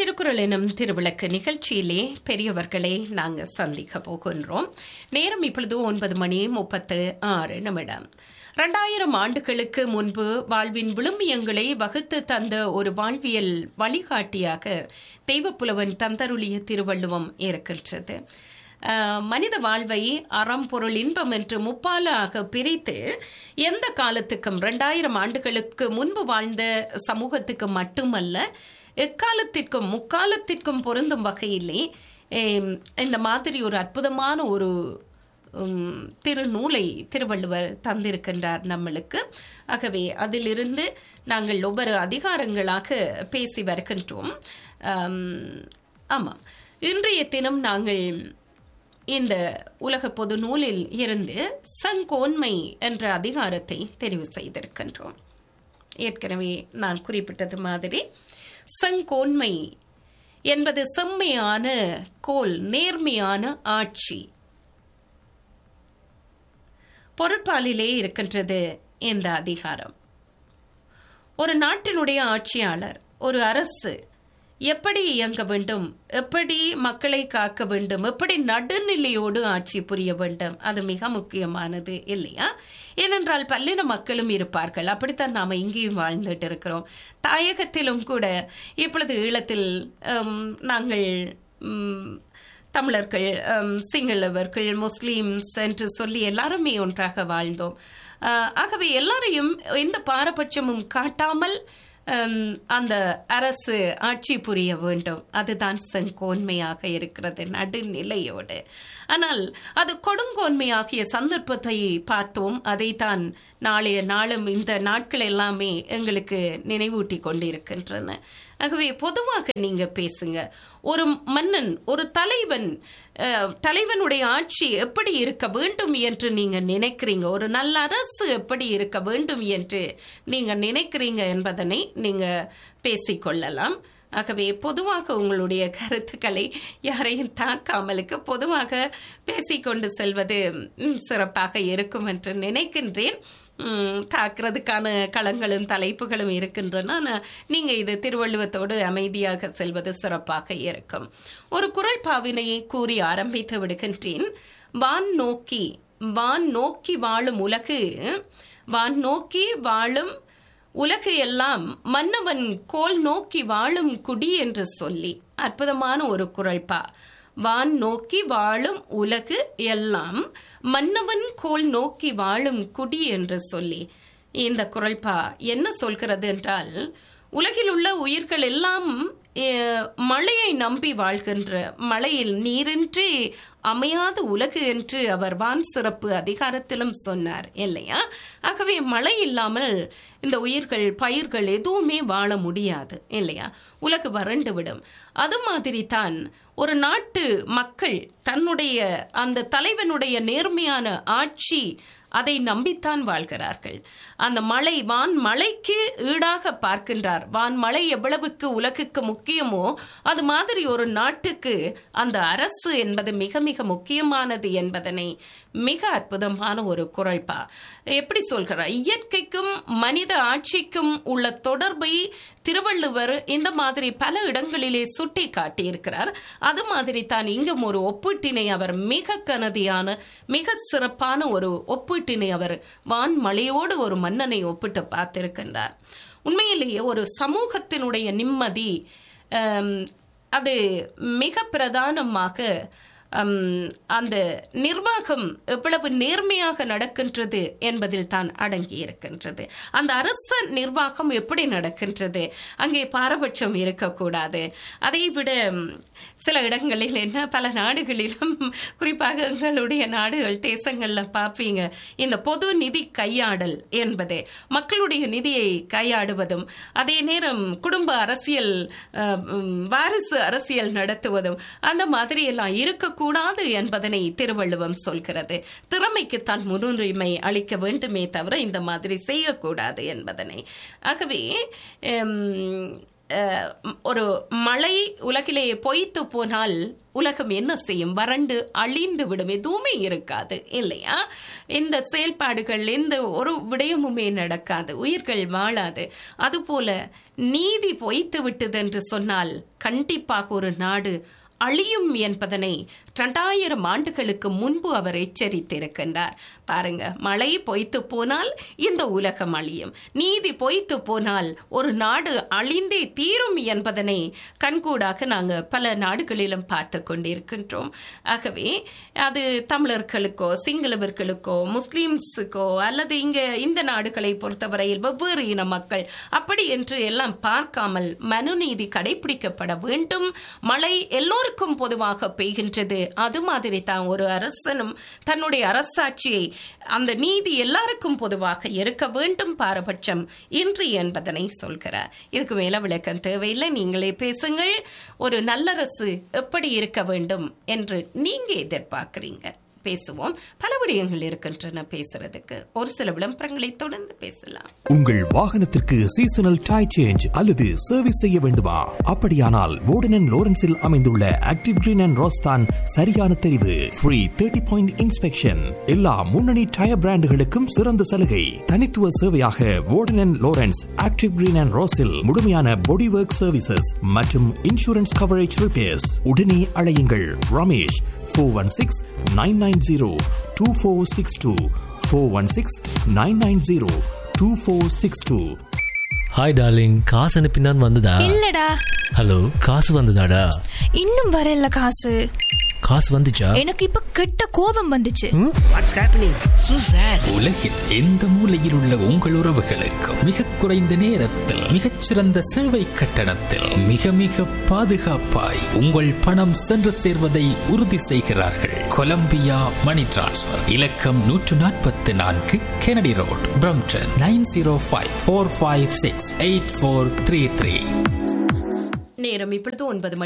திருக்குறள் எனும் திருவிளக்கு நிகழ்ச்சியிலே பெரியவர்களை நாங்கள் சந்திக்க போகின்றோம். நேரம் இப்பொழுது 9:36. 2000 ஆண்டுகளுக்கு முன்பு வாழ்வின் விழுமியங்களை வகுத்து தந்த ஒரு வாழ்வியல் வழிகாட்டியாக தெய்வப்புலவன் தந்தருளிய திருவள்ளுவம் இருக்கின்றது. மனித வாழ்வை அறம் பொருள் இன்பம் என்று முப்பாலாக பிரித்து எந்த காலத்துக்கும் 2000 ஆண்டுகளுக்கு முன்பு வாழ்ந்த சமூகத்துக்கு மட்டுமல்ல, எக்காலத்திற்கும் முக்காலத்திற்கும் பொருந்தும் வகையிலே இந்த மாதிரி ஒரு அற்புதமான ஒரு திருநூலை திருவள்ளுவர் தந்திருக்கின்றார் நம்மளுக்கு. ஆகவே அதிலிருந்து நாங்கள் ஒவ்வொரு அதிகாரங்களாக பேசி வருகின்றோம். ஆமாம், இன்றைய தினம் நாங்கள் இந்த உலக பொது நூலில் இருந்து சங்கோன்மை என்ற அதிகாரத்தை தெரிவு செய்திருக்கின்றோம். ஏற்கனவே நான் குறிப்பிட்டது மாதிரி சங்கோன்மை என்பது செம்மையான கோல், நேர்மையான ஆட்சி பொருட்பாலிலே இருக்கின்றது. இந்த அதிகாரம் ஒரு நாட்டினுடைய ஆட்சியாளர், ஒரு அரசு எப்படி இயங்க வேண்டும், எப்படி மக்களை காக்க வேண்டும், எப்படி நடுநிலையோடு ஆட்சி புரிய வேண்டும், அது மிக முக்கியமானது இல்லையா? ஏனென்றால் பல்லின மக்களும் இருப்பார்கள். அப்படித்தான் நாம இங்கேயும் வாழ்ந்துட்டு இருக்கிறோம். தாயகத்திலும் கூட இப்பொழுது ஈழத்தில் நாங்கள் தமிழர்கள், சிங்களவர்கள், முஸ்லீம்ஸ் என்று சொல்லி எல்லாருமே ஒன்றாக வாழ்ந்தோம். ஆகவே எல்லாரையும் எந்த பாரபட்சமும் காட்டாமல் அந்த அரசு ஆட்சி புரிய வேண்டும். அதுதான் செங்கோன்மையாக இருக்கிறது, நடுநிலையோடு. ஆனால் அது கொடுங்கோன்மையாகிய சந்தர்ப்பத்தை பார்த்தோம். அதைத்தான் நாளைய நாளும் இந்த நாட்கள் எல்லாமே எங்களுக்கு நினைவூட்டி கொண்டிருக்கின்றன. ஆகவே பொதுவாக நீங்க பேசுங்க. ஒரு மன்னன், ஒரு தலைவனுடைய ஆட்சி எப்படி இருக்க வேண்டும் என்று நீங்க நினைக்கிறீங்க, ஒரு நல்ல அரசு எப்படி இருக்க வேண்டும் என்று நீங்க நினைக்கிறீங்க என்பதனை நீங்க பேசிக்கொள்ளலாம். ஆகவே பொதுவாக உங்களுடைய கருத்துக்களை யாரையும் தாக்காமலுக்கு பொதுவாக பேசிக்கொண்டு செல்வது சிறப்பாக இருக்கும் என்று நினைக்கின்றேன். தாக்குறதுக்கான களங்களும் தலைப்புகளும் இருக்கின்றன. நீங்க இது திருவள்ளுவத்தோடு அமைதியாக செல்வது சிறப்பாக இருக்கும். ஒரு குறள் பாவினையை கூறி ஆரம்பித்து விடுகின்றேன். வான் நோக்கி வாழும் உலகு, வான் நோக்கி வாழும் உலகு எல்லாம் மன்னவன் கோல் நோக்கி வாழும் குடி என்று சொல்லி அற்புதமான ஒரு குறள்பா. வான் நோக்கி வாழும் உலகு எல்லாம் மன்னவன் கோல் நோக்கி வாழும் குடி என்று சொல்லி இந்த குறள்பா என்ன சொல்கிறது என்றால், உலகில் உள்ள உயிர்கள் எல்லாம் மழையை நம்பி வாழ்கின்ற, மழையில் நீரின்றி அமையாத உலகு என்று அவர் வான் சிறப்பு அதிகாரத்திலும் சொன்னார் இல்லையா? ஆகவே மழை இல்லாமல் இந்த உயிர்கள், பயிர்கள் எதுவுமே வாழ முடியாது இல்லையா? உலகு வறண்டு விடும். அது மாதிரி தான் ஒரு நாட்டு மக்கள் தன்னுடைய அந்த தலைவனுடைய நேர்மையான ஆட்சி அதை நம்பித்தான் வாழ்கிறார்கள். அந்த மழை, வான் மழைக்கு ஈடாக பார்க்கின்றார். வான் மழை எவ்வளவுக்கு உலகுக்கு முக்கியமோ அது மாதிரி ஒரு நாட்டுக்கு அந்த அரசு என்பது மிக மிக முக்கியமானது என்பதனை மிக அற்புதமான ஒரு குறள்பா. எப்படி சொல்கிறார்? இயற்கைக்கும் மனித ஆட்சிக்கும் உள்ள தொடர்பை திருவள்ளுவர் இந்த மாதிரி பல இடங்களிலே சுட்டி காட்டியிருக்கிறார். அது மாதிரி தான் இங்கும் ஒரு ஒப்பீட்டினை அவர் மிக கனதியான, மிக சிறப்பான ஒரு ஒப்பீட்டினை அவர் வான் மழையோடு ஒரு மன்னனை ஒப்பிட்டு பார்த்திருக்கின்றார். உண்மையிலேயே ஒரு சமூகத்தினுடைய நிம்மதி அது மிக பிரதானமாக அந்த நிர்வாகம் எவ்வளவு நேர்மையாக நடக்கின்றது என்பதில் தான் அடங்கி இருக்கின்றது. அந்த அரச நிர்வாகம் எப்படி நடக்கின்றது, அங்கே பாரபட்சம் இருக்கக்கூடாது. அதை விட சில இடங்களில் என்ன, பல நாடுகளிலும் குறிப்பாக எங்களுடைய நாடுகள், தேசங்கள்ல பார்ப்பீங்க, இந்த பொது நிதி கையாடல் என்பது மக்களுடைய நிதியை கையாடுவதும், அதே நேரம் குடும்ப அரசியல், வாரிசு அரசியல் நடத்துவதும் அந்த மாதிரி எல்லாம் இருக்க கூடாது என்பதனை திருவள்ளுவம் சொல்கிறது. திறமைக்குத்தான் முன்னுரிமை அளிக்க வேண்டுமே தவிர இந்த மாதிரி செய்யக்கூடாது என்பதனை. ஆகவே ஒரு மழை உலகிலேயே பொய்த்து போனால் உலகம் என்ன செய்யும்? வறண்டு அழிந்து விடும், எதுவுமே இருக்காது இல்லையா? இந்த செயல்பாடுகள் எந்த ஒரு விடயமுமே நடக்காது, உயிர்கள் வாழாது. அதுபோல நீதி பொய்த்து விட்டது என்று சொன்னால் கண்டிப்பாக ஒரு நாடு அழியும் என்பதனை 2000 ஆண்டுகளுக்கு முன்பு அவர் எச்சரித்திருக்கின்றார். பாருங்க, மழை பொய்த்து போனால் இந்த உலகம் அழியும், நீதி பொய்த்து போனால் ஒரு நாடு அழிந்தே தீரும் என்பதனை கண்கூடாக நாங்கள் பல நாடுகளிலும் பார்த்து கொண்டிருக்கின்றோம். ஆகவே அது தமிழர்களுக்கோ சிங்களவர்களுக்கோ முஸ்லிம்ஸுக்கோ அல்லது இந்த நாடுகளை பொறுத்தவரையில் வெவ்வேறு இன மக்கள் அப்படி என்று எல்லாம் பார்க்காமல் மனுநீதி கடைபிடிக்கப்பட வேண்டும். மழை எல்லோருக்கும் பொதுவாக பெய்கின்றது. அது மாதிரி தான் ஒரு அரசனும் தன்னுடைய அரசாட்சியை அந்த நீதி எல்லாருக்கும் பொதுவாக இருக்க வேண்டும், பாரபட்சம் இன்றி என்பதனை சொல்கிறார். இதுக்கு மேல விளக்கம் தேவையில்லை, நீங்களே பேசுங்கள். ஒரு நல்லரசு எப்படி இருக்க வேண்டும் என்று நீங்க எதிர்பார்க்கிறீங்க? பேசுவோம். பல விடயங்கள் இருக்கின்றன பேசுறதுக்கு. ஒரு சில விளம்பரங்களை தொடர்ந்து பேசலாம். உங்கள் வாகனத்திற்கு சீசனல் டை சேஞ்ச் அல்லது சர்வீஸ் செய்ய வேண்டுமா? அப்படியானால் வோர்டன் அண்ட் லோரன்ஸில் அமைந்துள்ள ஆக்டிவ் கிரீன் அண்ட் ரோஸ் தான் சரியான தெரிவு. ஃப்ரீ 30 பாயிண்ட் இன்ஸ்பெக்ஷன், எல்லா முன்னணி டயர் பிராண்டுகளுக்கும் சிறந்த சலுகை. தனித்துவ சேவையாக வோர்டன் and Lawrence active green and ரோஸில் முழுமையான பாடி ஒர்க் சர்வீசஸ் மற்றும் இன்சூரன்ஸ் கவரேஜ் ரிப்பேர்ஸ். உடனே அழையுங்கள் ரமேஷ் 416-990-2462 416-990-2462. ஹாய் டார்லிங், காசு அனுப்பினான் வந்ததா? இல்லடா. ஹலோ, காசு வந்ததாடா? இன்னும் வரல. காசு வந்துச்சா? எனக்கு இப்ப கெட்ட கோபம் வந்துச்சு. What's happening சூசர்? உலகில் எந்த மூலையில் உள்ள உங்கள் உறவுகளுக்கு மிக குறைந்த நேரத்தில் மிகச்சிறந்த சேவை கட்டணத்தில் மிக மிக பாதுகாப்பாய் உங்கள் பணம் சென்று சேர்வதை உறுதி செய்கிறார்கள். கொலம்பியா மணி டிரான்ஸ்ஃபர். இலக்கம் 144 கெனடி ரோட், பிரம்டன் 9054568433. நேரம் இப்பொழுது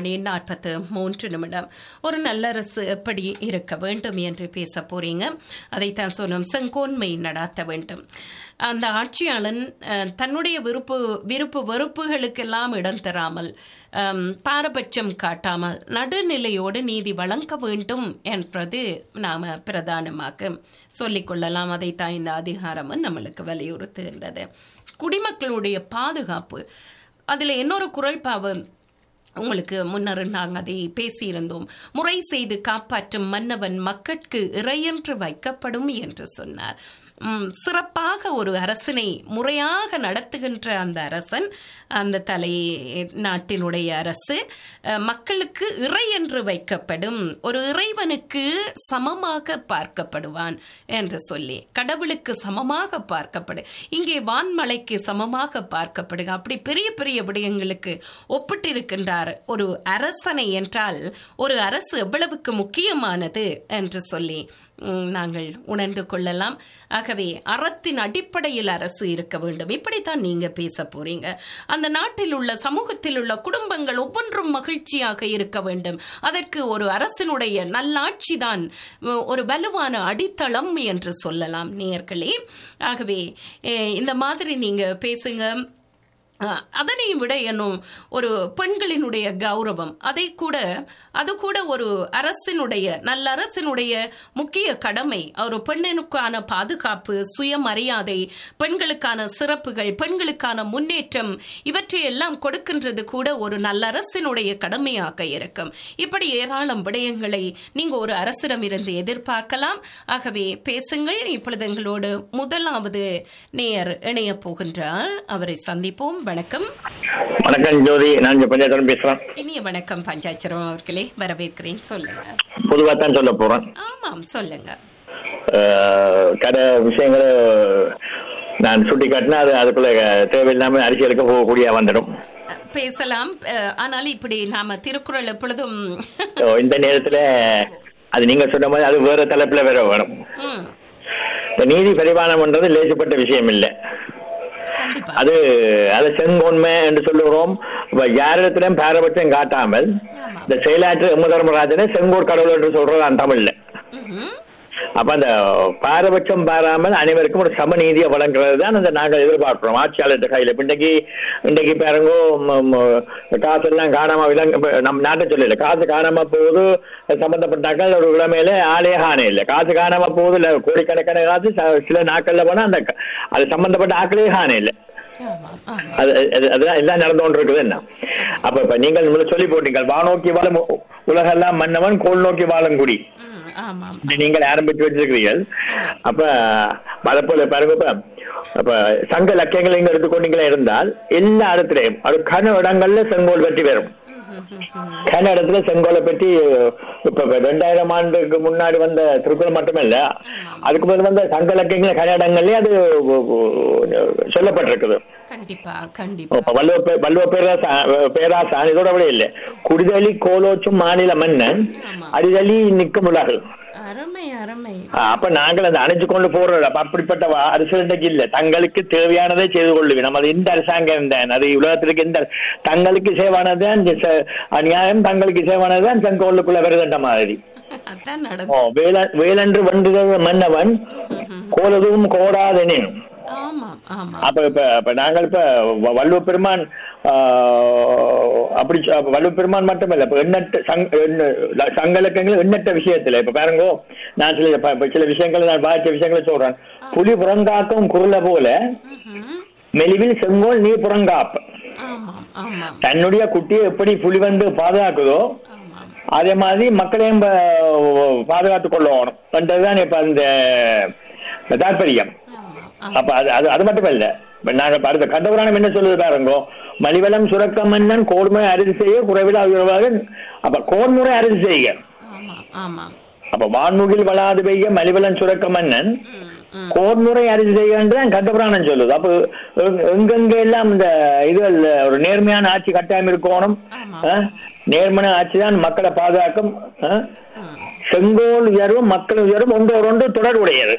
9:43. ஒரு நல்லரசு எப்படி இருக்க வேண்டும் என்று பேச போறீங்க. அதைத்தான் சொன்னோம். செங்கோன்மை நடாத்த வேண்டும். அந்த ஆட்சியாளன் தன்னுடைய விருப்பு வெறுப்புகளுக்கெல்லாம் இடம் தராமல், பாரபட்சம் காட்டாமல் நடுநிலையோடு நீதி வழங்க வேண்டும் என்பது நாம பிரதானமாக சொல்லிக்கொள்ளலாம். அதைத்தான் இந்த அதிகாரமும் நம்மளுக்கு வலியுறுத்துகின்றது. குடிமக்களுடைய பாதுகாப்பு, அதுல இன்னொரு குரல்பாவு உங்களுக்கு முன்னர் நாங்கள் அதை பேசியிருந்தோம். முறை செய்து காப்பாற்றும் மன்னவன் மக்கட்கு இறையென்று வைக்கப்படும் என்று சொன்னார். சிறப்பாக ஒரு அரசனை முறையாக நடத்துகின்ற அந்த அரசன், அந்த நாட்டினுடைய அரசு மக்களுக்கு இறை என்று வைக்கப்படும், ஒரு இறைவனுக்கு சமமாக பார்க்கப்படுவான் என்று சொல்லி, கடவுளுக்கு சமமாக பார்க்கப்படும். இங்கே வான்மலைக்கு சமமாக பார்க்கப்படுக. அப்படி பெரிய பெரிய விடயங்களுக்கு ஒப்பிட்டிருக்கின்றார் ஒரு அரசனை என்றால் ஒரு அரசு எவ்வளவுக்கு முக்கியமானது என்று சொல்லி நாங்கள் உணர்ந்து கொள்ளலாம். ஆகவே அறத்தின் அடிப்படையில் அரசு இருக்க வேண்டும். இப்படித்தான் நீங்க பேச போறீங்க. அந்த நாட்டில் உள்ள சமூகத்தில் உள்ள குடும்பங்கள் ஒவ்வொன்றும் மகிழ்ச்சியாக இருக்க வேண்டும். அதற்கு ஒரு அரசினுடைய நல்லாட்சி தான் ஒரு வலுவான அடித்தளம் என்று சொல்லலாம் நேயர்களே. ஆகவே இந்த மாதிரி நீங்க பேசுங்க. அதனை விட என்னும் ஒரு பெண்களினுடைய கௌரவம், அது கூட ஒரு அரசினுடைய நல்ல அரசினுடைய முக்கிய கடமை. ஒரு பெண்ணுக்கான பாதுகாப்பு, சுயமரியாதை, பெண்களுக்கான சிறப்புகள், பெண்களுக்கான முன்னேற்றம், இவற்றை எல்லாம் கொடுக்கின்றது கூட ஒரு நல்ல அரசினுடைய கடமையாக இருக்கும். இப்படி ஏராளம் விடயங்களை நீங்க ஒரு அரசிடம் இருந்து எதிர்பார்க்கலாம். ஆகவே பேசுங்கள். இப்பொழுது எங்களோடு முதலாவது நேயர் இணைய போகின்றார். அவரை சந்திப்போம். வணக்கம். வணக்கம் ஜோதி, நான் பஞ்சாயத்து பேசுறேன். இனிய வணக்கம் பஞ்சாச்சரம் அவர்களே, வரவேற்கிறேன். சொல்லுங்க. பொதுவா தான் சொல்ல போறேன். ஆமாம், சொல்லுங்க. கடை விஷயங்களை நான் சுட்டி காட்டினா அதுக்குள்ள தேவையில்லாம அரசியலுக்கு போகக்கூடிய வந்துடும். பேசலாம். ஆனால் இப்படி நாம திருக்குறள் எப்பொழுதும் இந்த நேரத்துல அது நீங்க சொன்ன மாதிரி அது வேற தலைப்புல வேற வேணும். நீதி பரிமாணம்ன்றது லேசப்பட்ட விஷயம் இல்லை. அது செங்கோன்மை என்று சொல்லுகிறோம். யாரிடத்திலும் பாரபட்சம் காட்டாமல் இந்த செயலாற்று தர்மராஜனை செங்கோர் கடவுள் என்று சொல்றான் தமிழ்ல. அப்ப அந்த பாரபட்சம் பாராமல் அனைவருக்கும் ஒரு சமநீதியை வழங்குறது தான் அந்த நாங்கள் எதிர்பார்க்கிறோம் ஆட்சியாளர் கையில. இன்றைக்கு பாருங்கோ காசு எல்லாம் காணாம நம்ம நாட்டை சொல்லல, காசு காணாம போகுது சம்பந்தப்பட்டாக்கள் ஒரு உடமையில ஆளே காணே இல்லை, காசு காணாம போகுது இல்ல கோடிக்கணக்கான காசு சில நாட்கள்ல போனா அந்த அது சம்பந்தப்பட்ட ஆக்களே காணே இல்லை. அதுதான் எல்லாம் நடந்து கொண்டு இருக்குது. என்ன அப்ப இப்ப நீங்கள் சொல்லி போட்டீங்க வானோக்கி வாழும் உலகெல்லாம் மன்னவன் கோல் நோக்கி வாழும் குடி நீங்கள் ஆரம்பித்து வச்சிருக்கிறீர்கள். அப்ப அதை போல பாருங்க, அப்ப சங்க இலக்கியங்கள் நீங்க எடுத்துக்கொண்டீங்களா இருந்தால் எல்லா இடத்துலயும் அது கன இடங்கள்ல செங்கோல் பற்றி வரும். கன இடத்துல செங்கோலை பற்றி இப்ப 2000 ஆண்டுக்கு முன்னாடி வந்த திருக்குறள் மட்டுமல்ல, அதுக்கு முதல் வந்த சங்க இலக்கியங்கள் கன இடங்கள்லயே அது சொல்லப்பட்டிருக்குது. வள்ளுவ பேராசான் இதோட விட இல்லை, குடிதலி கோலோச்சும் மாநில மன்னன் அடிதலி நிற்கும் உலகு. அப்ப நாங்கள் அதை அணைச்சு கொண்டு போறோம். அப்படிப்பட்ட அரசியலுக்கு இல்ல, தங்களுக்கு தேவையானதை செய்து கொள்ளுவேன். நம்ம எந்த அரசாங்கம் தான் அது உலகத்திற்கு எந்த தங்களுக்கு சேவானதுதான் அநியாயம், தங்களுக்கு சேவானதுதான் செங்கோலுக்குள்ள வருகின்ற மாதிரி. வேலன்று வென்றுகிற மன்னவன் கோலதும் கோடாதனேன். அப்ப நாங்கள் இப்ப வள்ளுவ பெருமான் அப்படி வள்ளுவ பெருமான் மட்டுமல்ல, இப்ப எண்ணற்ற சங்க இலக்கியங்கள் எண்ணற்ற விஷயத்துல இப்ப பாருங்கோ, நான் சில விஷயங்களை நான் பாதித்த விஷயங்களை சொல்றேன். புலி புறங்காக்கும் குரலை போல மெலிவில் செங்கோல் நீ புறங்காப்பு. தன்னுடைய குட்டியை எப்படி புலி வந்து பாதுகாக்குதோ அதே மாதிரி மக்களையும் பாதுகாத்துக் கொள்ளணும் என்றதுதான் இப்ப அந்த தாற்பயம். அப்ப அது மட்டும் இல்ல, நாங்க அடுத்த கண்டபுராணம் என்ன சொல்லுது பாருங்கோ, மலிவலம் சுரக்க மன்னன் கோன்முறை அறுதி செய்ய குறைவில் ஆகியவாக. அப்ப கோன்முறை அறுதி செய்ய, அப்ப வான்முகில் வளாது பெய்ய மலிவலம் சுரக்க மன்னன் கோன்முறை அறுதி செய்யன்றதான் கண்டபுராணம் சொல்லுது. அப்ப எங்கெங்க எல்லாம் இந்த இதுகள் ஒரு நேர்மையான ஆட்சி கட்டாயம் இருக்கணும், நேர்மையான ஆட்சி தான் மக்களை பாதுகாக்கும். செங்கோல் உயர்வும் மக்கள் உயர்வும் ஒன்றோடு தொடர்புடையது.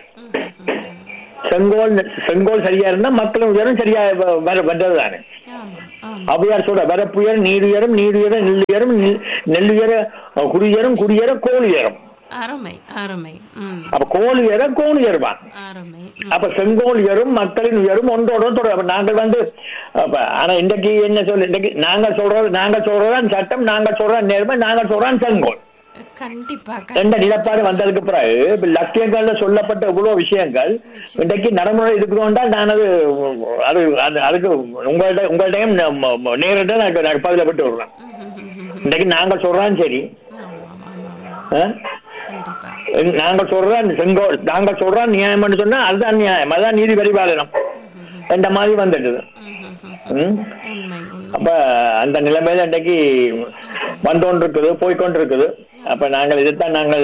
செங்கோல் சரியா இருந்தா மக்களும் உயரும் சரியா வந்ததுதானே. அவையார் சொல்ற வரப்புயரும் நீருயரும் நீருயரும் நெல்லுயரும் நெல்லுயர குடியரும் குடியர கோல் உயரும். அப்ப கோல் உயர கோல் உயருவான். அப்ப செங்கோல் உயரும் மக்களின் உயரும் ஒன்றோட தொடர். நாங்கள் வந்து ஆனா இன்றைக்கு என்ன சொல்ல, இன்றைக்கு நாங்கள் சொல்றதான் சட்டம், நாங்கள் சொல்றோம் நேர்மை, நாங்கள் சொல்றோம் செங்கோல் என்ற நிலப்பாடு வந்ததுக்கு பிறகு லட்சியங்கள்ல சொல்லப்பட்ட இவ்வளவு விஷயங்கள் இன்றைக்கு நடைமுறை இருக்குதோண்டால் நான் அதுக்கு உங்கள்டையும் நேரிட்ட பதில விட்டு விடுறேன். இன்றைக்கு நாங்கள் சொல்றோம் சரி, நாங்கள் சொல்றோம் செங்கோல், நாங்கள் சொல்றோம் நியாயம் சொன்னா அதுதான் நியாயம், அதுதான் நீதி பரிபாலனம் என்ற மாதிரி வந்துடுது. அப்ப அந்த நிலைமையில இன்றைக்கு வந்துகொண்டிருக்குது, போய்கொண்டிருக்குது. அப்ப நாங்கள் இதைத்தான் நாங்கள்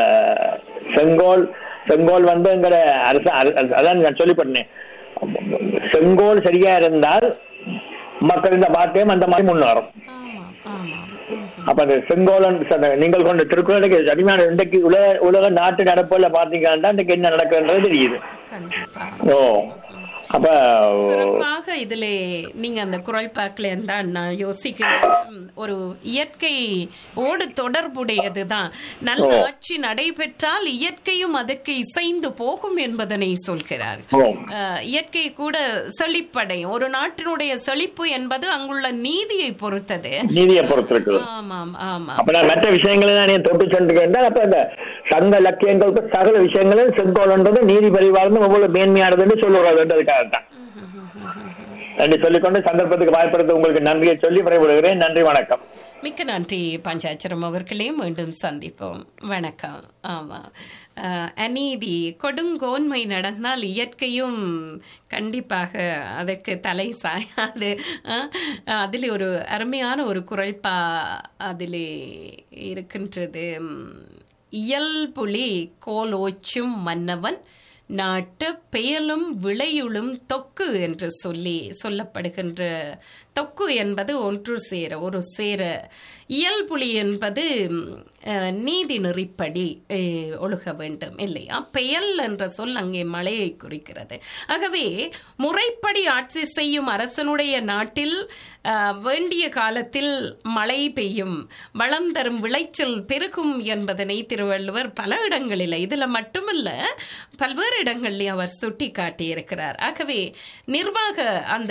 செங்கோல் வந்து எங்கட அரசு, அதான் நான் சொல்லிப்பட்டேன், செங்கோல் சரியா இருந்தால் மக்கள் இந்த பாட்டையும் அந்த மாதிரி முன்னேறும். அப்ப அந்த செங்கோலன் நீங்கள் கொண்ட திருக்குறளுக்கு அடிமையான இன்றைக்கு உலக நாட்டு நடப்புல பாத்தீங்கன்னா இன்றைக்கு என்ன நடக்குன்றது தெரியுது. ஓ அப்ப சிறப்பாக இதுல நீங்க அந்த குரல் பாக்கல இருந்தா நான் யோசிக்கிறேன், ஒரு இயற்கையோடு தொடர்புடையதுதான். நல்ல ஆட்சி நடைபெற்றால் இயற்கையும் அதற்கு இசைந்து போகும் என்பதனை சொல்கிறார். இயற்கை கூட செழிப்படையும். ஒரு நாட்டினுடைய செழிப்பு என்பது அங்குள்ள நீதியை பொறுத்தது, நீதியை பொறுத்திருக்கு. ஆமாம் ஆமா. அப்ப நான் மற்ற விஷயங்களை நான் தொட்டு சென்றுகின்றேன். அப்ப இந்த சங்க இலக்கியங்களுக்கு சகல விஷயங்களும் செங்கோல்ன்றது நீதி பரிவாரம் அவ்வளவு மேன்மையானது என்று சொல்லுறதுக்காகத்தான் என்று சொல்லிக்கொண்டு சந்தர்ப்பத்துக்கு வாய்ப்படுத்த உங்களுக்கு நன்றியை சொல்லி விடைபெறுகிறேன். நன்றி, வணக்கம். மிக்க நன்றி பஞ்சாட்சரம் அவர்களே, மீண்டும் சந்திப்போம். வணக்கம். ஆமா, அநீதி கொடுங்கோன்மை நடந்தால் இயற்கையும் கண்டிப்பாக அதற்கு தலை சாயாது. அதில் ஒரு அருமையான ஒரு குரல்பா அதிலே இருக்கின்றது. இயல்புலி கோலோச்சும் மன்னவன் நாட்டு பெயலும் விளையுளும் தொக்கு என்று சொல்லப்படுகின்ற தொக்கு என்பது ஒன்று சேர ஒரு சேர, இயல்புலி என்பது நீதி நெறிப்படி ஒழுக வேண்டும் இல்லையா. பெயல் என்ற சொல் அங்கே மழையை குறிக்கிறது. ஆகவே முறைப்படி ஆட்சி செய்யும் அரசனுடைய நாட்டில் வேண்டிய காலத்தில் மழை பெய்யும், வளம் தரும் விளைச்சல் பெருகும் என்பதனை திருவள்ளுவர் பல இடங்களில், இதுல மட்டுமல்ல பல்வேறு இடங்களில் அவர் சுட்டி காட்டியிருக்கிறார். ஆகவே நிர்வாக அந்த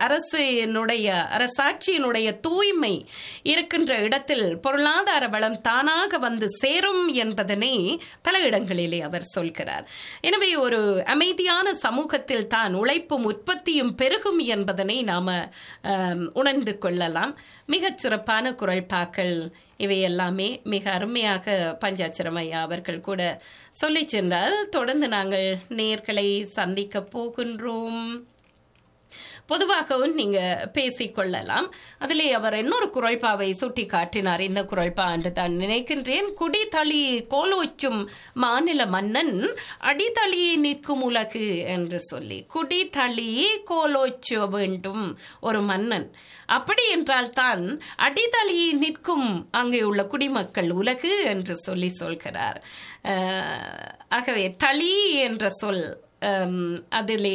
அரசாட்சியினுடைய தூய்மை இருக்கின்ற இடத்தில் பொருளாதார வளம் தானாக வந்து சேரும் என்பதனை பல இடங்களிலே அவர் சொல்கிறார். எனவே ஒரு அமைதியான சமூகத்தில் தான் உழைப்பும் உற்பத்தியும் பெருகும் என்பதனை நாம உணர்ந்து கொள்ளலாம். மிகச் சிறப்பான குரல்பாக்கள் இவை எல்லாமே மிக அருமையாக பஞ்சாட்சரம் ஐயா அவர்கள் கூட சொல்லி சென்றால். தொடர்ந்து நாங்கள் நேயர்களை சந்திக்க போகின்றோம். பொதுவாகவும் நீங்க பேசிக்கொள்ளலாம். அதிலே அவர் இன்னொரு குரல்பாவை சுட்டி காட்டினார். இந்த குரல்பா என்று தான் நினைக்கின்றேன். குடிதளி கோலோச்சும் மாநில மன்னன் அடித்தளி நிற்கும் உலகு என்று சொல்லி, குடிதளி கோலோச்ச வேண்டும் ஒரு மன்னன். அப்படி என்றால் தான் அடித்தளி நிற்கும் அங்கே உள்ள குடிமக்கள் உலகு என்று சொல்கிறார். ஆகவே தளி என்ற சொல் அதிலே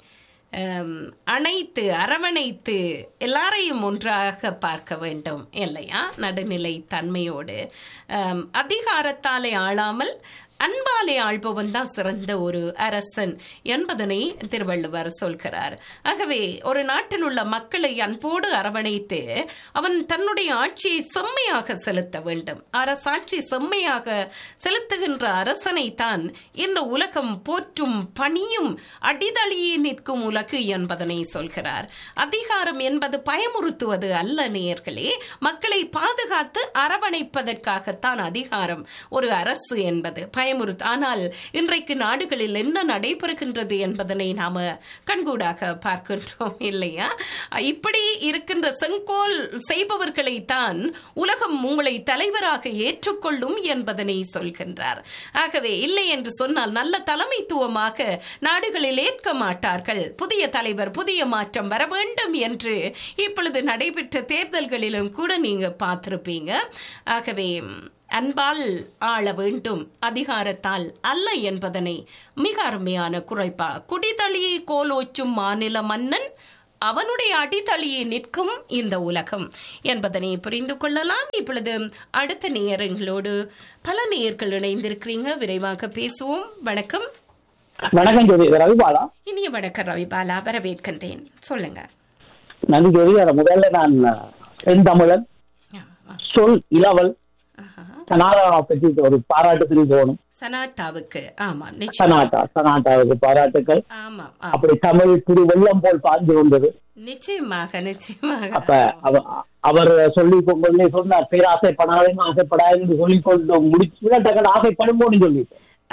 அனைத்து அரவணைத்து எல்லாரையும் ஒன்றாக பார்க்க வேண்டும் இல்லையா, நடுநிலை தன்மையோடு. அதிகாரத்தாலே ஆளாமல் அன்பாலே ஆள்பவன் தான் சிறந்த ஒரு அரசன் என்பதனை திருவள்ளுவர் சொல்கிறார். ஆகவே ஒரு நாட்டில் உள்ள மக்களை அன்போடு அரவணைத்து அவன் தன்னுடைய ஆட்சியை செம்மையாக செலுத்த வேண்டும். அரசாட்சி செம்மையாக செலுத்துகின்ற அரசனை தான் இந்த உலகம் போற்றும் பணியும் அடிதளியே நிற்கும் உலகு என்பதனை சொல்கிறார். அதிகாரம் என்பது பயமுறுத்துவது அல்ல நேயர்களே, மக்களை பாதுகாத்து அரவணைப்பதற்காகத்தான் அதிகாரம் ஒரு அரசு என்பது. ஆனால் இன்றைக்கு நாடுகளில் என்ன நடைபெறுகின்றது என்பதனை நாம கண்கூடாக பார்க்கின்றோம் இல்லையா. இப்படி இருக்கின்ற செங்கோல் செய்பவர்களை தான் உலகம் உங்களை தலைவராக ஏற்றுக்கொள்ளும் என்பதனை சொல்கின்றார். ஆகவே இல்லை என்று சொன்னால் நல்ல தலைமைத்துவமாக நாடுகளில் ஏற்க மாட்டார்கள். புதிய தலைவர், புதிய மாற்றம் வர வேண்டும் என்று இப்பொழுது நடைபெற்ற தேர்தல்களிலும் கூட நீங்க பார்த்திருப்பீங்க. ஆகவே அன்பால் ஆள வேண்டும், அதிகாரத்தால் அல்ல என்பதனை மிக அருமையான குரல்பா. குடிதளியை கோலோச்சும் மாநில மன்னன் அவனுடைய அடித்தளியை நிற்கும் இந்த உலகம் என்பதனை புரிந்து கொள்ளலாம். இப்பொழுது அடுத்த நேயர்களோடு பல நேயர்கள் இணைந்திருக்கிறீங்க, விரைவாக பேசுவோம். வணக்கம். வணக்கம் ஜோதி, ரவிபாலா. இனிய வணக்கம் ரவிபாலா, வரவேற்கின்றேன். சொல்லுங்க. நன்றி ஜோதி. முதல்ல நான் தமிழன் சொல் இளவல் சனாதா பற்றி ஒரு பாராட்டு தெரிவி போகணும். சனாட்டாவுக்கு சனாட்டாவுக்கு பாராட்டுக்கள். அப்படி தமிழ் திரு வெள்ளம் போல் பாய்ந்து கொண்டது. நிச்சயமாக நிச்சயமாக. அப்ப அவர் சொல்லி கொண்டே சொன்னார், பேராசைப்படாதேன்னு ஆசைப்படாதுன்னு சொல்லிக் கொண்டு முடிச்சு ஆசைப்படுமோன்னு சொல்லி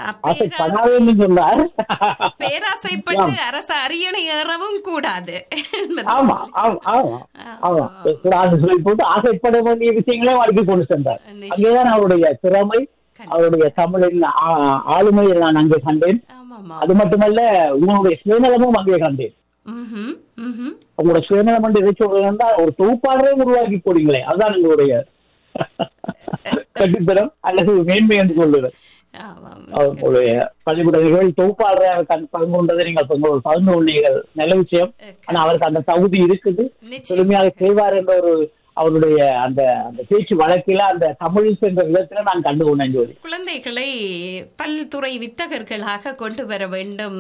பேராசைப்பட்டு அரசு அரியணை ஏறவும் கூடாது. போட்டு ஆசைப்பட வேண்டிய விஷயங்களே வாழ்க்கை கொண்டு சென்றார். அங்கேதான் அவருடைய திறமை, அவருடைய தமிழின் ஆளுமையை நான் அங்கே கண்டேன். அது மட்டுமல்ல, உங்களுடைய சுயநலமும் அங்கே கண்டேன். உங்களோட சுயநலம் என்று எதை சொல்றதுன்னா ஒரு தொகுப்பாளரே உருவாக்கி போடுங்களே, அதுதான் உங்களுடைய கட்டுத்தரம் அல்லது மேன்மை என்று சொல்லுறது. அவர்களுடைய பள்ளிக்கூடங்கள் தொகுப்பாளராக பங்கு கொண்டதை நீங்கள் பகிர்ந்து கொண்டீர்கள், நல்ல விஷயம். ஆனா அவருக்கு அந்த தகுதி இருக்குது, எளிமையாக செய்வார் என்ற ஒரு அவருடைய அந்த அந்த பேச்சு வழக்கில அந்த தமிழ் என்ற விதத்துல நான் கண்டுகொண்டேன் ஜோதி. குழந்தைகளை பல்துறை வித்தகர்களாக கொண்டு வர வேண்டும்.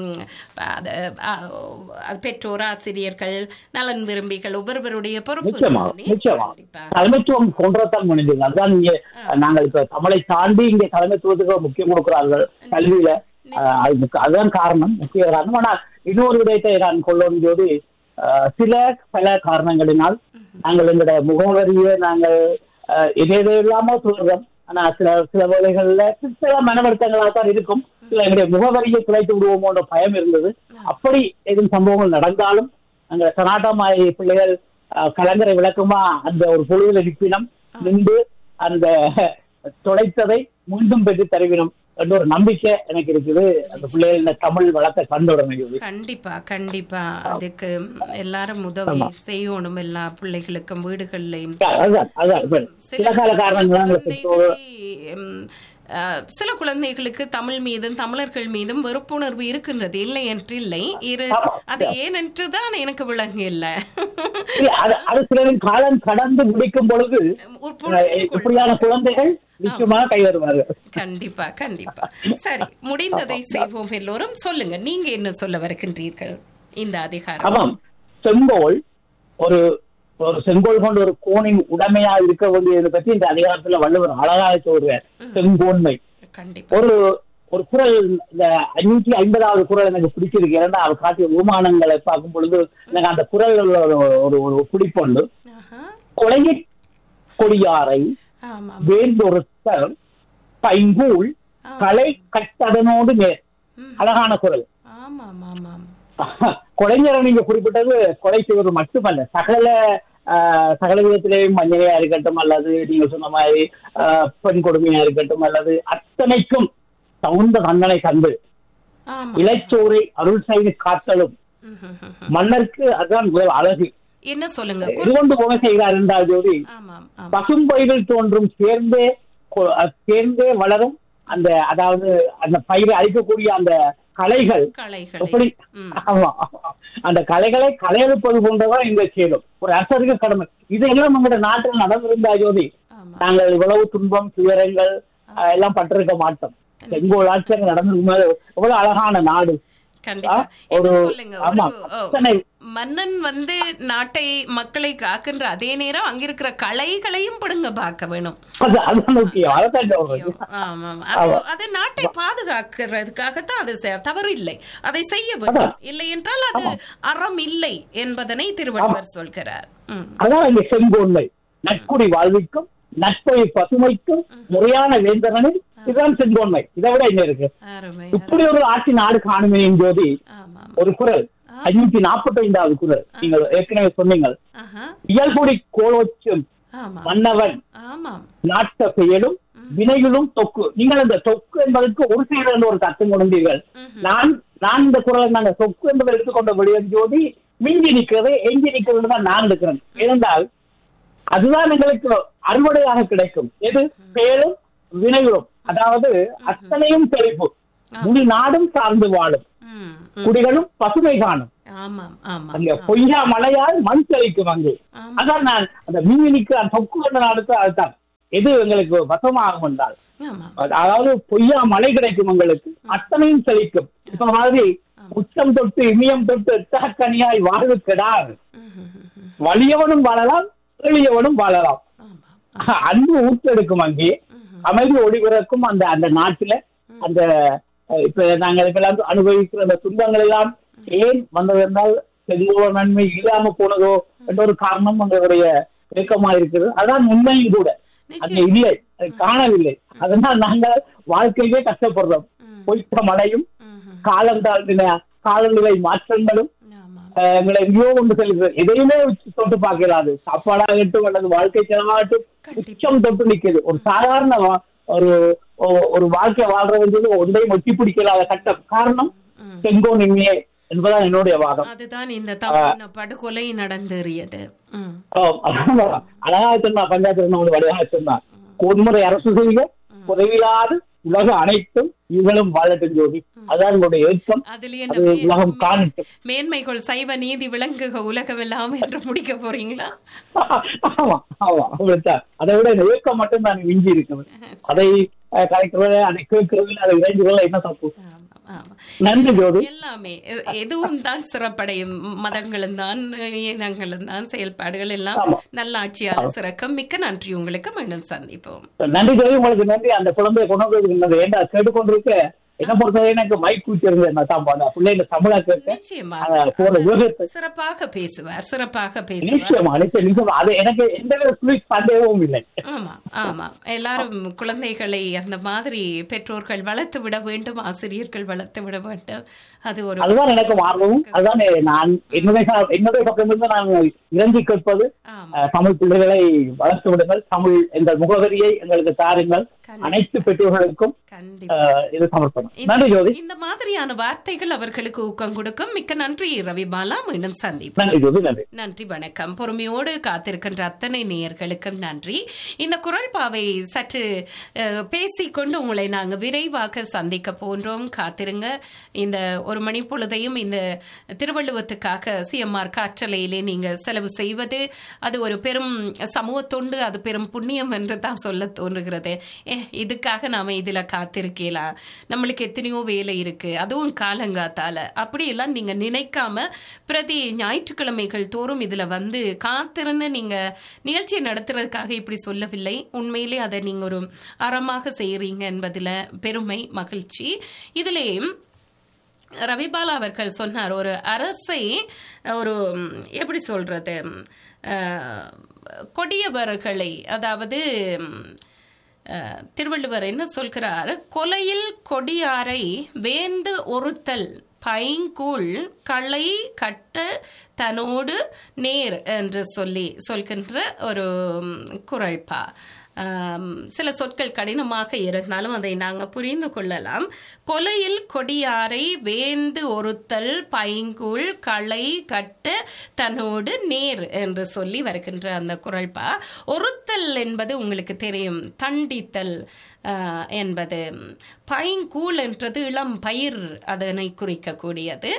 பெற்றோர், ஆசிரியர்கள், நலன் விரும்பிகள் ஒவ்வொருவருடைய பொறுப்பு. நிச்சயமாக தலைமைத்துவம் கொன்றதான் முடிஞ்சது. அதுதான் இங்கே நாங்கள் இப்ப தமிழை தாண்டி இங்கே தலைமைத்துவத்துக்கு முக்கியம் கொடுக்கிறார்கள் கல்வியில. அதுதான் காரணம், முக்கிய காரணம். ஆனால் இன்னொரு விடயத்தை நான் கொள்ளணும் ஜோதி. பல காரணங்களினால் நாங்கள் எங்களுடைய முகவரியை நாங்கள் எதை இல்லாம சொல்றோம். ஆனா சில வேளைகள்ல சில மனவருத்தங்களாக தான் இருக்கும். சில எங்களுடைய முகவரியை குறைத்து விடுவோமோன்ற பயம் இருந்தது. அப்படி எதுவும் சம்பவங்கள் நடந்தாலும் நாங்கள் சனாட்டமாய் பிள்ளைகள் கலங்கரை விளக்கமா அந்த ஒரு பொழுதுல நிற்பினம் நின்று அந்த தொலைத்ததை மீண்டும் பெற்று தருவினம் என்ற ஒரு நம்பிக்கை எனக்கு இருக்குது. அந்த பிள்ளைகள் இந்த தமிழ் வளத்தை கண்டுடணும். கண்டிப்பா கண்டிப்பா அதுக்கு எல்லாரும் உதவி செய்யணும். எல்லா பிள்ளைகளுக்கும் வீடுகள்லையும் சில கால காரணங்களாக சில குழந்தைகளுக்கு தமிழ் மீதும் தமிழர்கள் மீதும் வெறுப்புணர்வு இருக்கின்றது, இல்லை என்று இல்லை. அது ஏனென்றுதான் எனக்கு விளங்கு இல்லை. அது சிலரின் காலம் கடந்து முடிக்கும் பொழுது இப்படியான குழந்தைகள் நிச்சயமாக கை வருவார்கள். கண்டிப்பா கண்டிப்பா. சரி, முடிந்ததை செய்வோம். எல்லோரும் சொல்லுங்க, நீங்க என்ன சொல்ல வருகின்றீர்கள் இந்த அதிகாரம்? ஆமாம், செங்கோல் ஒரு செங்கோல் கொண்ட ஒரு கோணின் உடமையா இருக்க வேண்டியதை பற்றி இந்த அதிகாரத்துல வள்ளுவர் அழகாக சொல்றார். செங்கோன்மை ஒரு குறள், இந்த 550வது குறள் எனக்கு பிடிச்சிருக்கு. ஏன்னா அவர் காட்டிய உமானங்களை பார்க்கும் பொழுது எனக்கு அந்த குறள் ஒரு பிடிப்புண்டு. கொலையை கொடியாரை வேந்தொருத்தர் பைங்கூல் கலை கட்டதனோடு நேர். அழகான குறள். கொலைஞரை நீங்க குறிப்பிட்டது கொலை செய்வது மட்டுமல்ல, சகல விதத்திலேயும் மஞ்சளையா இருக்கட்டும், அல்லது நீங்க சொன்ன மாதிரி பெண் கொடுமையா இருக்கட்டும், அல்லது அத்தனைக்கும் தகுந்த தண்டனை தந்து இளைச்சோரை அருள் செய்து காத்தலும் மன்னருக்கு அதுதான் அழகு. என்ன சொல்லுங்க, எதுகொண்டு போக செய்கிறார் என்றால் ஜோதி, பசும்பயிரில் தோன்றும் சேர்ந்தே வளரும் அந்த, அதாவது அந்த பயிரை அழிக்கக்கூடிய அந்த கலைகள் எப்படி, அந்த கலைகளை கலையெழுப்பது போன்றதான் இங்க செய்யும் ஒரு அரசருக்கு கடமை. இதெல்லாம் நம்முடைய நாட்டில் நடந்திருந்தா ஜோதி, நாங்கள் இவ்வளவு துன்பம் துயரங்கள் எல்லாம் பட்டிருக்க மாட்டோம். செங்கோல் ஆட்சியர் நடந்திருக்கும் எவ்வளவு அழகான நாடு. மன்னன் நாட்டை மக்களை காக்கின்ற அதே நேரம் அங்கிருக்கிற கலைகளையும் படுங்க பார்க்க வேணும். அது நாட்டை பாதுகாக்கிறதுக்காகத்தான். அது தவறு இல்லை, அதை செய்ய வேண்டும். இல்லை என்றால் அது அறம் இல்லை என்பதனை திருவள்ளுவர் சொல்கிறார். அதான் இங்க செங்கோன்மை, நட்குடி வாழ்விக்கும் நட்பை பசுமைக்கும் முறையான வேந்தனில் இதுதான் செங்கோன்மை. இதை விட என்ன இருக்கு? இப்படி ஒரு ஆட்சி நாடு காணுமே ஜோதி. ஒரு குறள் 545வது குறள் நீங்கள் ஏற்கனவே சொன்னீங்கள். இயல்புடி கோலோச்சும் மன்னவன் நாட்ட பெயரும் வினைகளும் தொக்கு. நீங்கள் அந்த தொக்கு என்பதற்கு ஒரு செயல் ஒரு தத்துவம் கொண்டீர்கள். நான் இந்த குறளை நாங்க தொக்கு என்பதை எடுத்துக்கொண்ட விடயம் ஜோதி, மிஞ்சி நிற்கிறது எஞ்சி நிற்கிறது தான் நான் இருக்கிறேன். ஏனென்றால் அதுதான் எங்களுக்கு அறுவடையாக கிடைக்கும். எது? பெயரும் வினைகளும், அதாவது அத்தனையும் செழிப்பு, முழு நாடும் சார்ந்து வாழும், குடிகளும் பசுமை காணும். அங்க பொய்யா மழையால் மண் செழிக்கும். அங்கே அதான் நான் அந்த மீனிக்கு தொக்கு கொண்ட நாடுக்கு அதுதான். எது எங்களுக்கு வசமாகும் என்றால், அதாவது பொய்யா மழை கிடைக்கும், எங்களுக்கு அத்தனையும் செழிக்கும். இப்ப மாதிரி உச்சம் தொட்டு இமயம் தொட்டு எட்டாக்கனியாய் வாழ்வு கெடாது. வலியவனும் வாழலாம், எளியவனும் வாழலாம். அன்பு ஊற்றெடுக்கும், அங்கே அமைதி ஒளிபிறக்கும். அந்த நாட்டுல அந்த இப்ப நாங்கள் அனுபவிக்கிற அந்த துன்பங்கள் எல்லாம் ஏன் வந்தது என்றால் செல்வ நன்மை இல்லாம போனதோ என்ற ஒரு காரணம் எங்களுடைய இயக்கமா இருக்குது. அதான் உண்மையும் கூட. அங்கே இல்லை, அதை காணவில்லை. அதனால் நாங்கள் வாழ்க்கையிலே கஷ்டப்படுறோம். பொய்த்த மழையும் காலநிலை மாற்றங்களும் எங்களை எங்கேயோ கொண்டு செல்கிறது. எதையுமே தொட்டு பார்க்கலாது. சாப்பாடாகட்டும் அல்லது வாழ்க்கை செலவாகட்டும் உச்சம் தொட்டு நிற்கிறது. ஒரு சாதாரண ஒரு வாழ்க்கை வாழ்றது ஒன்றையும் ஒட்டி பிடிக்கலாத கட்டம். காரணம் செங்கோன்மையே என்பதான் என்னுடைய வாதம். அதுதான் இந்த படுகொலை நடந்தேறியது. அழகா சொன்னா பஞ்சாயத்து வடிவாக சொன்னா, கோன்முறை அரசு செய்க உதவியாது உலக அனைத்தும் இவளும் வாழட்டும் ஜோதி. அதான் உங்களுடைய ஏற்றம். உலகம் காணட்டும். மேன்மைகள் சைவ நீதி விளங்குக உலகம் எல்லாம் என்று முடிக்க போறீங்களா? ஆமா ஆமா, அதை விட இந்த ஏக்கம் மட்டும் நான் மிஞ்சி இருக்கிறேன். அதை கலைக்கிறது, அதை கேட்கறது, அதை இறைஞ்சு கொள்ள என்ன தப்பு? நன்றி ஜோதி. எல்லாமே எதுவும் தான் சிறப்படையும். மதங்களும் தான், இனங்களும் தான், செயல்பாடுகள் எல்லாம் நல்ல ஆட்சியாளர் சிறக்கம். மிக்க நன்றி உங்களுக்கு. மீண்டும் சந்திப்போம். நன்றி ஜோதி, உங்களுக்கு நன்றி. அந்த குழந்தைய கொண்டு வந்து கேட்டுக்கொண்டிருக்க என்ன பொறுத்தவரை எனக்கு மைக் கூச்சிருந்தேன் தான் பிள்ளைங்க தமிழா கேட்க சிறப்பாக பேசுவார், சிறப்பாக நிச்சயமா நிச்சயம். அது எனக்கு எந்த சந்தேகமும் இல்லை. ஆமா ஆமா, எல்லாரும் குழந்தைகளை அந்த மாதிரி பெற்றோர்கள் வளர்த்து விட வேண்டும், ஆசிரியர்கள் வளர்த்து விட வேண்டும். அதுதான் எனக்கு ஆர்வமும். அதுதான் நான் என்னுடைய பக்கமிருந்து நான் இறங்கி கேட்பது, தமிழ் பிள்ளைகளை வளர்த்து விடுங்கள், தமிழ் எங்கள் முகவரியை எங்களுக்கு தாருங்கள், அனைத்து பெற்றோர்களுக்கும் இது சமர்ப்பணம். நன்றி ஜோதி. இந்த மாதிரியான வார்த்தைகள் அவர்களுக்கு ஊக்கம் கொடுக்கும். மிக்க நன்றி ரவிபாலா, மீண்டும் சந்திப்போம். நன்றி ஜோதி. நன்றி. நன்றி, வணக்கம். பொறுமையோடு காத்திருக்கின்ற அத்தனை நேயர்களுக்கும் நன்றி. இந்த குரல் பாவை சற்று பேசிக்கொண்டு உங்களை நாங்கள் விரைவாக சந்திக்க போன்றோம். காத்திருங்க. இந்த ஒரு மணி பொழுதையும் இந்த திருவள்ளுவத்துக்காக சிஎம்ஆர் காற்றலையிலே நீங்க செலவு செய்வது அது ஒரு பெரும் சமூக தொண்டு, அது பெரும் புண்ணியம் என்று தான் சொல்ல தோன்றுகிறது. இதுக்காக நாம இதுல காத்திருக்கலாம், நம்மளுக்கு எத்தனையோ வேலை இருக்கு, அதுவும் காலங்காத்தால அப்படியெல்லாம் நீங்க நினைக்காம பிரதி ஞாயிற்றுக்கிழமைகள் தோறும் இதுல வந்து காத்திருந்து நீங்க நிகழ்ச்சியை நடத்துறதுக்காக இப்படி சொல்லவில்லை. உண்மையிலே அதை நீங்க ஒரு அறமாக செய்யறீங்க என்பதுல பெருமை, மகிழ்ச்சி. இதிலே ரவிபாலா அவர்கள் சொன்னார், ஒரு அரசை ஒரு எப்படி சொல்றது, கொடியவர்களை, அதாவது திருவள்ளுவர் என்ன சொல்கிறார், கொலையில் கொடியாரை வேந்து ஒருத்தல் பைங்கூழ் களை கட்ட தன்னோடு நேர் என்று சொல்கின்ற ஒரு குறள்பா. சில சொற்கள் கடினமாக இருந்தாலும் அதை நாங்கள் புரிந்து கொள்ளலாம். கொலையில் கொடியாரை வேந்து ஒருத்தல் பைங்கூழ் களை கட்ட தன்னோடு நேர் என்று சொல்லி வருகின்ற அந்த குறள்பா. ஒருத்தல் என்பது உங்களுக்கு தெரியும், தண்டித்தல் என்பது. பைங்கூழ் என்றது இளம் பயிர், அதனை குறிக்கக்கூடியது.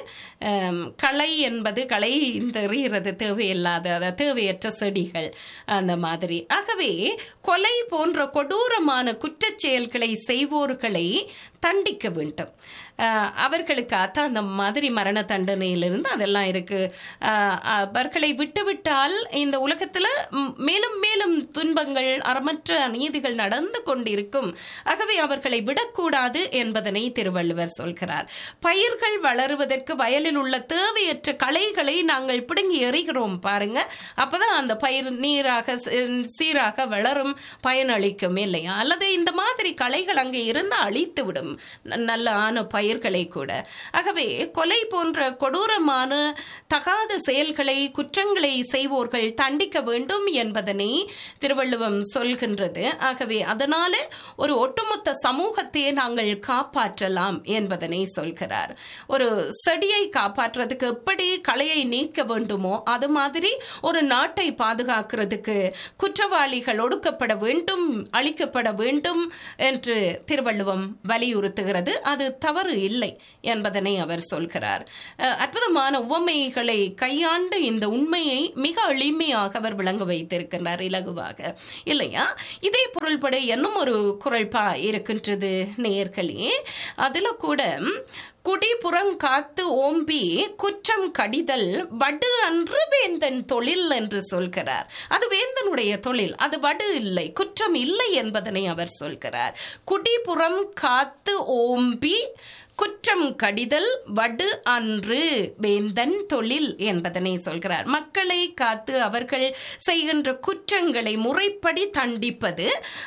களை என்பது களை தெரிகிறது, தேவையில்லாத தேவையற்ற செடிகள் அந்த மாதிரி. ஆகவே கொலை போன்ற கொடூரமான குற்றச் செயல்களை செய்வோர்களை தண்டிக்க வேண்டும். அவர்களுக்காக அந்த மாதிரி மரண தண்டனையிலிருந்து அதெல்லாம் இருக்கு. அவர்களை விட்டுவிட்டால் இந்த உலகத்துல மேலும் மேலும் துன்பங்கள், அறமற்ற அநீதிகள் நடந்து கொண்டிருக்கும். ஆகவே அவர்களை விடக்கூடாது என்பதனை திருவள்ளுவர் சொல்கிறார். பயிர்கள் வளருவதற்கு வயலில் உள்ள தேவையற்ற களைகளை நாங்கள் பிடுங்கி எறிகிறோம் பாருங்க, அப்பதான் அந்த பயிர் நீராக சீராக வளரும், பயனளிக்கும் இல்லையா? அல்லது இந்த மாதிரி களைகள் அங்கே இருந்து அழித்து விடும் நல்ல ஆன பயிர்களை கூட. ஆகவே கொலை போன்ற கொடூரமான தகாத செயல்களை, குற்றங்களை செய்வோர்கள் தண்டிக்க வேண்டும் என்பதனை திருவள்ளுவம் சொல்கின்றது. ஆகவே அதனால ஒரு ஒட்டுமொத்த சமூகத்தையே நாங்கள் காப்பாற்றலாம் என்பதனை சொல்கிறார். ஒரு செடியை காப்பாற்றுறதுக்கு எப்படி களையை நீக்க வேண்டுமோ அது மாதிரி ஒரு நாட்டை பாதுகாக்கிறதுக்கு குற்றவாளிகள் ஒடுக்கப்பட வேண்டும், அழிக்கப்பட வேண்டும் என்று திருவள்ளுவம் வலியுறுத்துகிறது. அது தவறு இல்லை என்பதனை அவர் சொல்கிறார். அற்புதமான உவமைகளை கையாண்டு இந்த உண்மையை மிக எளிமையாக அவர் விளங்க வைத்திருக்கிறார், இலகுவாக இல்லையா? இதே பொருள்பட இன்னும் ஒரு குறள்பா இருக்கின்றது நேயர்களே. அதுல கூட குடிபுறம் காத்து ஓம்பி குற்றம் கடிதல் வடு அன்று வேந்தன் தொழில் என்று சொல்கிறார். அது வேந்தனுடைய தொழில், அது வடு இல்லை, குற்றம் இல்லை என்பதனை அவர் சொல்கிறார். குடிபுறம் காத்து ஓம்பி குற்றம் கடிதல் வடு அன்று வேந்தன் தொழில் என்பதனை சொல்கிறார். மக்களை காத்து அவர்கள் செய்கின்ற குற்றங்களை முறைப்படி தண்டிப்பது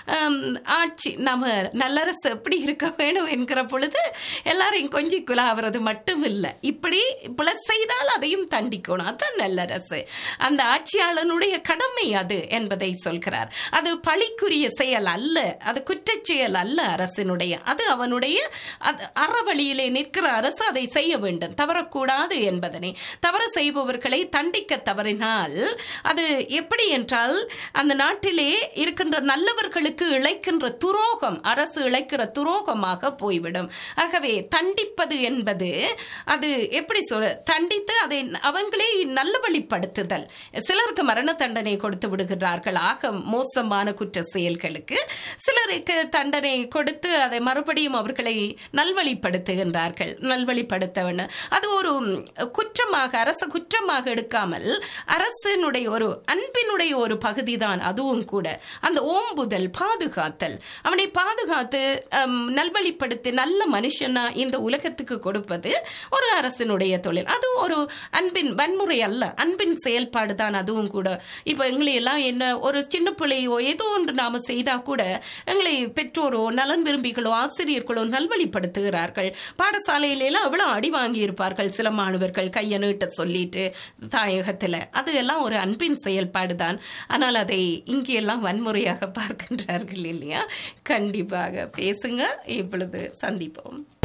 ஆட்சி. நம்ம நல்லரசு எப்படி இருக்க வேணும் என்கிற பொழுது எல்லாரையும் கொஞ்சி குலாவது மட்டும் இல்லை, இப்படி பிளஸ் செய்தால் அதையும் தண்டிக்கணும், அதுதான் நல்லரசு. அந்த ஆட்சியாளனுடைய கடமை அது என்பதை சொல்கிறார். அது பழிக்குரிய செயல் அல்ல, அது குற்றச் செயல் அல்ல அரசினுடைய, அது அவனுடைய அறவழி நிற்கிற அரசு அதை செய்ய வேண்டும், தவறக்கூடாது என்பதனை. தவறு செய்பவர்களை தண்டிக்க தவறினால் அது எப்படி என்றால் அந்த நாட்டிலே இருக்கின்ற நல்லவர்களுக்கு இழைக்கின்ற துரோகம், அரசு இழைக்கிற துரோகமாக போய்விடும். ஆகவே தண்டிப்பது என்பது அது எப்படி சொல்ல, தண்டித்து அதை அவங்களே நல்ல வழிப்படுத்துதல். சிலருக்கு மரண தண்டனை கொடுத்து விடுகிறார்கள் ஆக மோசமான குற்ற செயல்களுக்கு, சிலருக்கு தண்டனை கொடுத்து அதை மறுபடியும் அவர்களை நல்வழிப்படுத்த காட்டுகின்றார்கள். நல்வழிப்படுத்த வேண்டும். அது ஒரு குற்றமாக, அரச குற்றமாக எடுக்காமல் அரசனுடைய ஒரு அன்பினுடைய ஒரு பகுதி தான் அதுவும் கூட. அந்த ஓம்புதல், பாதுகாத்தல், அவனை பாதுகாத்து நல்வழிப்படுத்தி நல்ல மனுஷனா இந்த உலகத்துக்கு கொடுப்பது ஒரு அரசனுடைய தொழில். அது ஒரு அன்பின் வன்முறை அல்ல, அன்பின் செயல்பாடு தான் அதுவும் கூட. இப்ப எங்களை எல்லாம் என்ன ஒரு சின்ன பிள்ளையோ ஏதோ ஒன்று நாம செய்தா கூட எங்களை பெற்றோரோ நலன் விரும்பிகளோ ஆசிரியர்களோ நல்வழிப்படுத்துகிறார்கள். பாடசாலையில எல்லாம் எவ்வளவு அடி வாங்கி இருப்பார்கள் சில மாணவர்கள் கையை நீட்ட சொல்லிட்டு தாயகத்துல. அது எல்லாம் ஒரு அன்பின் செயல்பாடு தான். ஆனால் அதை இங்கெல்லாம் வன்முறையாக பார்க்கின்றார்கள் இல்லையா? கண்டிப்பாக பேசுங்க. இப்பொழுது சந்திப்போம்.